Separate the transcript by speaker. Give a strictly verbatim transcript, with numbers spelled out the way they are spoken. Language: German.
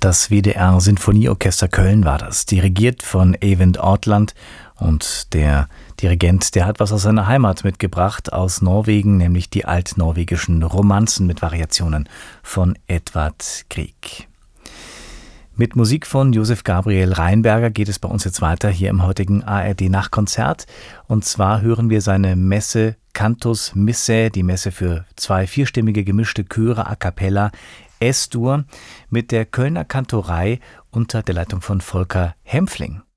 Speaker 1: Das W D R Sinfonieorchester Köln war das, dirigiert von Eyvind Ortland. Und der Dirigent, der hat was aus seiner Heimat mitgebracht, aus Norwegen, nämlich die altnorwegischen Romanzen mit Variationen von Edvard Grieg. Mit Musik von Josef Gabriel Rheinberger geht es bei uns jetzt weiter hier im heutigen A R D-Nachtkonzert. Und zwar hören wir seine Messe Cantus Missae, die Messe für zwei vierstimmige gemischte Chöre a cappella S-Dur mit der Kölner Kantorei unter der Leitung von Volker Hempfling.